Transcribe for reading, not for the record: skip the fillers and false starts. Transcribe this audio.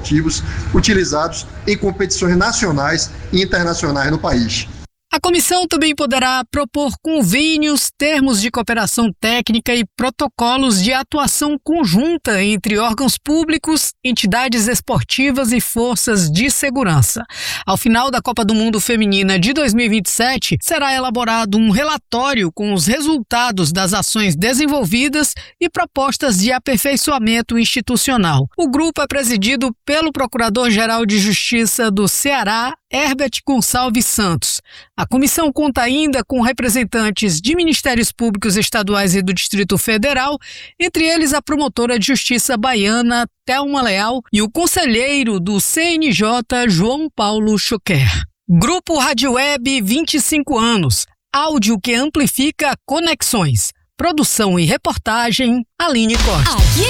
esportivos utilizados em competições nacionais e internacionais no país. A comissão também poderá propor convênios, termos de cooperação técnica e protocolos de atuação conjunta entre órgãos públicos, entidades esportivas e forças de segurança. Ao final da Copa do Mundo Feminina de 2027, será elaborado um relatório com os resultados das ações desenvolvidas e propostas de aperfeiçoamento institucional. O grupo é presidido pelo Procurador-Geral de Justiça do Ceará, Herbert Gonçalves Santos. A comissão conta ainda com representantes de Ministérios Públicos Estaduais e do Distrito Federal, entre eles a promotora de justiça baiana, Thelma Leal, e o conselheiro do CNJ, João Paulo Choquer. Grupo Rádio Web 25 anos. Áudio que amplifica conexões. Produção e reportagem, Aline Costa.